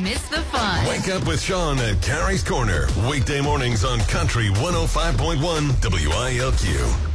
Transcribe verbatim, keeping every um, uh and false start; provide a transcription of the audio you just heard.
miss the fun. Wake up with Sean at Carrie's Corner. Weekday mornings on Country one oh five point one W I L Q.